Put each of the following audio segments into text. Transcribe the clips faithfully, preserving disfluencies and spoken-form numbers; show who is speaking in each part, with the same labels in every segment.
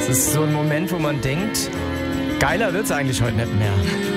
Speaker 1: Es ist so ein Moment, wo man denkt, geiler wird's eigentlich heute nicht mehr.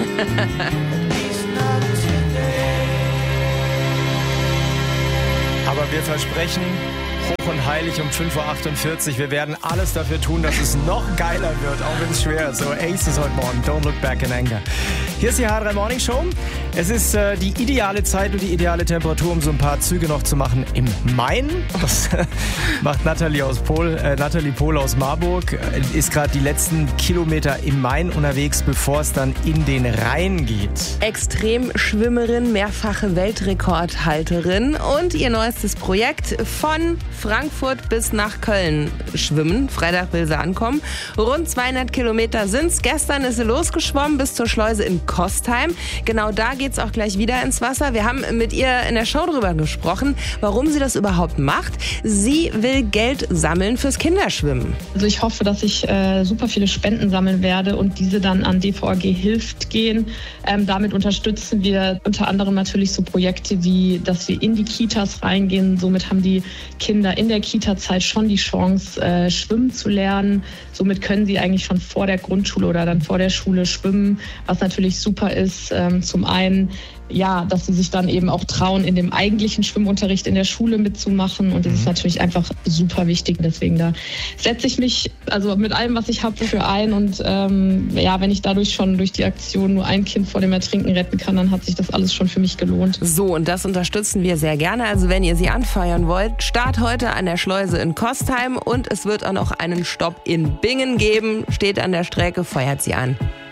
Speaker 1: Aber wir versprechen, hoch und heilig um fünf Uhr achtundvierzig, wir werden alles dafür tun, dass es noch geiler wird, auch wenn es schwer ist. So, Ace ist heute Morgen, Don't Look Back in Anger. Hier ist die H drei Morning Show. Es ist äh, die ideale Zeit und die ideale Temperatur, um so ein paar Züge noch zu machen im Main. Das macht Nathalie aus Pohl, äh, Nathalie Pohl aus Marburg. Äh, ist gerade die letzten Kilometer im Main unterwegs, bevor es dann in den Rhein geht.
Speaker 2: Extremschwimmerin, mehrfache Weltrekordhalterin und ihr neuestes Projekt von Frankfurt bis nach Köln schwimmen. Freitag will sie ankommen. Rund zweihundert Kilometer sind's. Gestern ist sie losgeschwommen bis zur Schleuse in Kostheim. Genau da geht's auch gleich wieder ins Wasser. Wir haben mit ihr in der Show drüber gesprochen, warum sie das überhaupt macht. Sie will Geld sammeln fürs Kinderschwimmen.
Speaker 3: Also ich hoffe, dass ich äh, super viele Spenden sammeln werde und diese dann an D V A G Hilft gehen. Ähm, damit unterstützen wir unter anderem natürlich so Projekte wie, dass wir in die Kitas reingehen. Somit haben die Kinder in der Kita-Zeit schon die Chance, äh, schwimmen zu lernen. Somit können sie eigentlich schon vor der Grundschule oder dann vor der Schule schwimmen, was natürlich super ist. Ähm, zum einen, ja, dass sie sich dann eben auch trauen, in dem eigentlichen Schwimmunterricht in der Schule mitzumachen. Und das ist natürlich einfach super wichtig. Deswegen da setze ich mich also mit allem, was ich habe, für ein. Und ähm, ja, wenn ich dadurch schon durch die Aktion nur ein Kind vor dem Ertrinken retten kann, dann hat sich das alles schon für mich gelohnt.
Speaker 2: So, und das unterstützen wir sehr gerne. Also wenn ihr sie anfeuern wollt, Start heute an der Schleuse in Kostheim und es wird auch noch einen Stopp in Bingen geben. Steht an der Strecke, feuert sie an.